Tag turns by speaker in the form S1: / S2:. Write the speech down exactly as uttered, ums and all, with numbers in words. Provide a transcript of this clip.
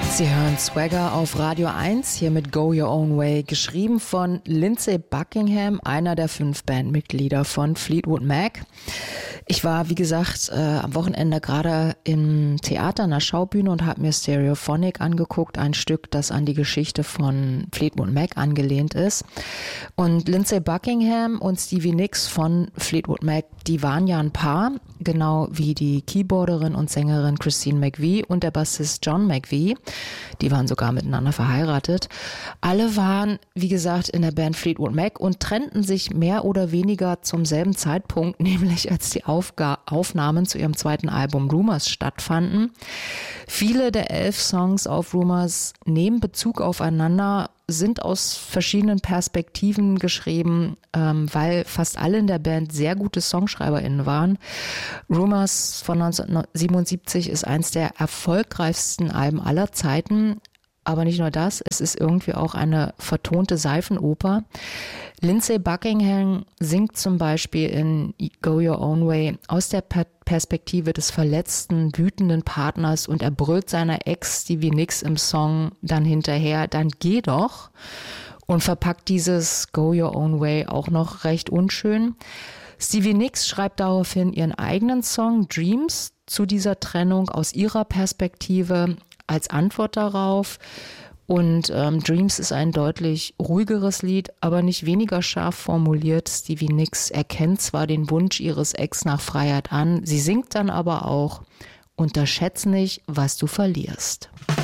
S1: Sie hören Swagger auf Radio eins, hier mit Go Your Own Way, geschrieben von Lindsey Buckingham, einer der fünf Bandmitglieder von Fleetwood Mac. Ich war, wie gesagt, äh, am Wochenende gerade im Theater, in der Schaubühne und habe mir Stereophonic angeguckt, ein Stück, das an die Geschichte von Fleetwood Mac angelehnt ist. Und Lindsey Buckingham und Stevie Nicks von Fleetwood Mac, die waren ja ein Paar, genau wie die Keyboarderin und Sängerin Christine McVie und der Bassist John McVie. Die waren sogar miteinander verheiratet. Alle waren, wie gesagt, in der Band Fleetwood Mac und trennten sich mehr oder weniger zum selben Zeitpunkt, nämlich als die Aufga- Aufnahmen zu ihrem zweiten Album Rumours stattfanden. Viele der elf Songs auf Rumours nehmen Bezug aufeinander, sind aus verschiedenen Perspektiven geschrieben, ähm, weil fast alle in der Band sehr gute SongschreiberInnen waren. Rumours von neunzehnhundertsiebenundsiebzig ist eins der erfolgreichsten Alben aller Zeiten. Aber nicht nur das, es ist irgendwie auch eine vertonte Seifenoper. Lindsey Buckingham singt zum Beispiel in Go Your Own Way aus der Perspektive des verletzten, wütenden Partners und er brüllt seiner Ex Stevie Nicks im Song dann hinterher, dann geh doch, und verpackt dieses Go Your Own Way auch noch recht unschön. Stevie Nicks schreibt daraufhin ihren eigenen Song Dreams zu dieser Trennung aus ihrer Perspektive als Antwort darauf. Und ähm, Dreams ist ein deutlich ruhigeres Lied, aber nicht weniger scharf formuliert. Stevie Nicks erkennt zwar den Wunsch ihres Ex nach Freiheit an, sie singt dann aber auch: Unterschätz nicht, was du verlierst.